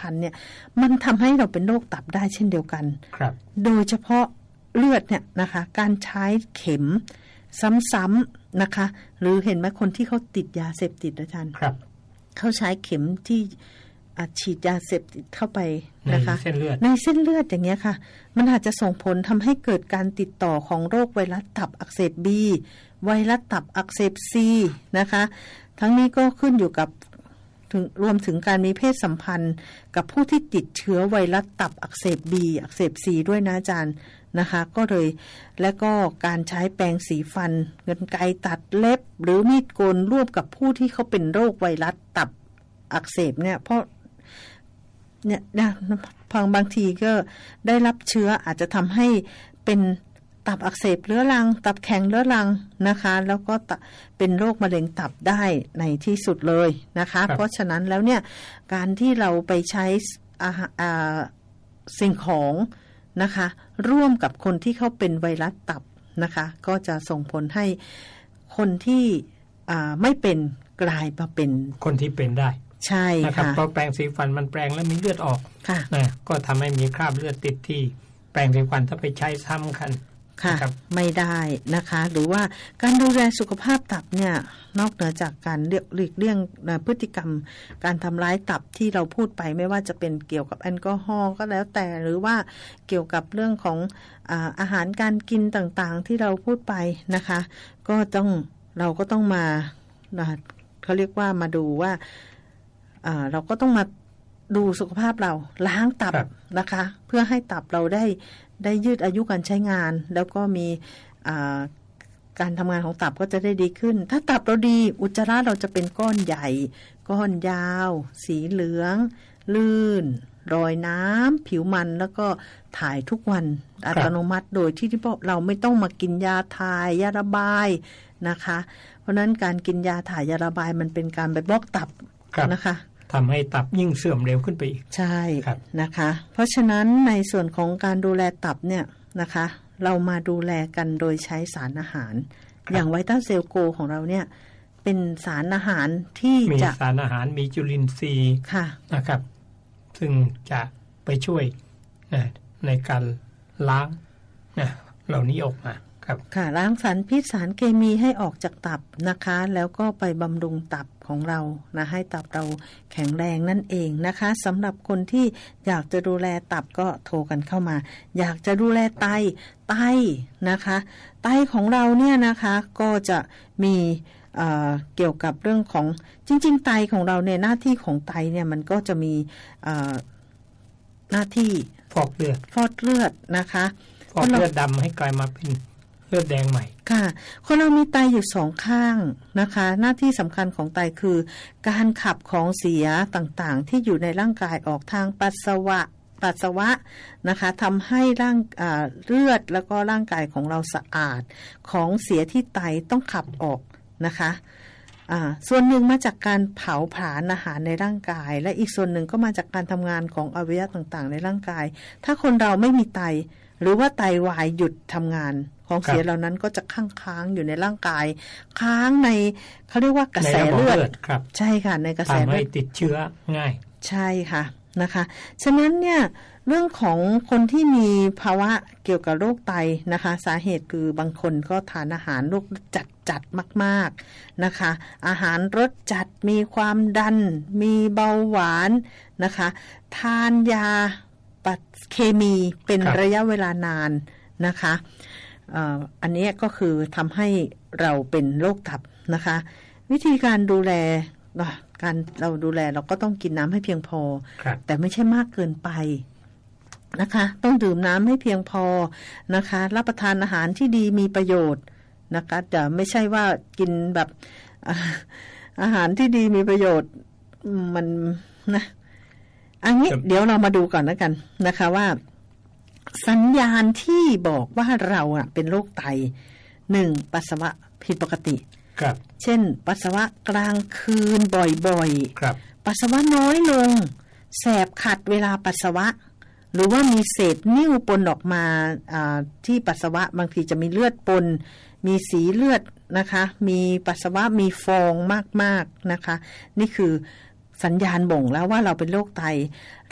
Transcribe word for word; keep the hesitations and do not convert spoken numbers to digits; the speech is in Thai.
พันธ์เนี่ยมันทำให้เราเป็นโรคตับได้เช่นเดียวกันครับโดยเฉพาะเลือดเนี่ยนะคะการใช้เข็มซ้ำๆนะคะหรือเห็นไหมคนที่เขาติดยาเสพติดอาจารย์ครับเขาใช้เข็มที่ฉีดยาเสพติดเข้าไปนะคะในเส้นเลือดในเส้นเลือดอย่างเงี้ยค่ะมันอาจจะส่งผลทำให้เกิดการติดต่อของโรคไวรัสตับอักเสบ B ไวรัสตับอักเสบ C นะคะทั้งนี้ก็ขึ้นอยู่กับถึงรวมถึงการมีเพศสัมพันธ์กับผู้ที่ติดเชื้อไวรัสตับอักเสบ B อักเสบ C ด้วยนะอาจารย์นะคะก็เลยและก็การใช้แปรงสีฟันกรรไกรตัดเล็บหรือมีดโกนร่วมกับผู้ที่เขาเป็นโรคไวรัสตับอักเสบเนี่ยเพราะเนี่ยนะพังบางทีก็ได้รับเชื้ออาจจะทำให้เป็นตับอักเสบเรื้อรังตับแข็งเรื้อรังนะคะแล้วก็เป็นโรคมะเร็งตับได้ในที่สุดเลยนะคะเพราะฉะนั้นแล้วเนี่ยการที่เราไปใช้สิ่งของนะคะร่วมกับคนที่เขาเป็นไวรัสตับนะคะก็จะส่งผลให้คนที่ไม่เป็นกลายมาเป็นคนที่เป็นได้ใช่ค่ะนะครับพอแปรงสีฟันมันแปรงแล้วมีเลือดออกนะก็ทำให้มีคราบเลือดติดที่แปรงสีฟันถ้าไปใช้ซ้ำกันค่ะไม่ได้นะคะหรือว่าการดูแลสุขภาพตับเนี่ยนอกเหนือจากการหลีกเลี่ยงพฤติกรรมการทำร้ายตับที่เราพูดไปไม่ว่าจะเป็นเกี่ยวกับแอลกอฮอล์ก็แล้วแต่หรือว่าเกี่ยวกับเรื่องของอ่าอาหารการกินต่างๆที่เราพูดไปนะคะก็ต้องเราก็ต้องมาเขาเรียกว่ามาดูว่าอ่าเราก็ต้องมาดูสุขภาพเราล้างตับนะคะเพื่อให้ตับเราได้ได้ยืดอายุการใช้งานแล้วก็มีการทำงานของตับก็จะได้ดีขึ้นถ้าตับเราดีอุจจาระเราจะเป็นก้อนใหญ่ก้อนยาวสีเหลืองลื่นรอยน้ำผิวมันแล้วก็ถ่ายทุกวันอัตโนมัติโดยที่เราไม่ต้องมากินยาถ่ายยาระบายนะคะเพราะนั้นการกินยาถ่ายยาระบายมันเป็นการไปบล็อกตับนะคะทำให้ตับยิ่งเสื่อมเร็วขึ้นไปอีกใช่นะคะเพราะฉะนั้นในส่วนของการดูแลตับเนี่ยนะคะเรามาดูแลกันโดยใช้สารอาหารอย่างไวต้าเซลโกของเราเนี่ยเป็นสารอาหารที่จะมีสารอาหารมีจุลินทรีย์นะครับซึ่งจะไปช่วยในการล้างเหล่านี้ออกมาครับค่ะล้างสารพิษสารเคมีให้ออกจากตับนะคะแล้วก็ไปบำรุงตับของเรานะให้ตับเราแข็งแรงนั่นเองนะคะสำหรับคนที่อยากจะดูแลตับก็โทรกันเข้ามาอยากจะดูแลไตไตนะคะไตของเราเนี่ยนะคะก็จะมีเอ่อเกี่ยวกับเรื่องของจริงๆไตของเราเนี่ยหน้าที่ของไตเนี่ยมันก็จะมีเอ่อหน้าที่ฟอกเลือดฟอกเลือดนะคะฟอกเลือดดำให้กลายมาเป็นเลือดแดงใหม่ค่ะคนเรามีไตอยู่สองข้างนะคะหน้าที่สำคัญของไตคือการขับของเสียต่างๆที่อยู่ในร่างกายออกทางปัสสาวะปัสสาวะนะคะทำให้ร่างเลือดแล้วก็ร่างกายของเราสะอาดของเสียที่ไตต้องขับออกนะคะอ่าส่วนหนึ่งมาจากการเผาผลาญอาหารในร่างกายและอีกส่วนหนึ่งก็มาจากการทำงานของอวัยวะต่างๆในร่างกายถ้าคนเราไม่มีไตหรือว่าไตวายหยุดทำงานของเสียเหล่านั้นก็จะค้างๆอยู่ในร่างกายค้างในเขาเรียกว่ากระแสเลือดใช่ค่ะในกระแสเลือดทำให้ติดเชื้อง่ายใช่ค่ะนะคะฉะนั้นเนี่ยเรื่องของคนที่มีภาวะเกี่ยวกับโรคไตนะคะสาเหตุคือบางคนก็ทานอาหารรสจัดจัดมากๆนะคะอาหารรสจัดมีความดันมีเบาหวานนะคะทานยาปัดเคมีเป็นระยะเวลานานนะคะอันนี้ก็คือทำให้เราเป็นโรคตับนะคะวิธีการดูแลการเราดูแลเราก็ต้องกินน้ำให้เพียงพอแต่ไม่ใช่มากเกินไปนะคะต้องดื่มน้ำให้เพียงพอนะคะรับประทานอาหารที่ดีมีประโยชน์นะคะแต่ไม่ใช่ว่ากินแบบอาหารที่ดีมีประโยชน์มันนะอันนี้เดี๋ยวเรามาดูก่อนแล้วกันนะคะว่าสัญญาณที่บอกว่าเราอ่ะเป็นโรคไตหนึ่งปัสสาวะผิดปกติครับเช่นปัสสาวะกลางคืนบ่อยๆครับปัสสาวะน้อยลงแสบขัดเวลาปัสสาวะหรือว่ามีเศษนิ่วปนออกมาที่ปัสสาวะบางทีจะมีเลือดปนมีสีเลือดนะคะมีปัสสาวะมีฟองมากๆนะคะนี่คือสัญญาณบ่งแล้วว่าเราเป็นโรคไต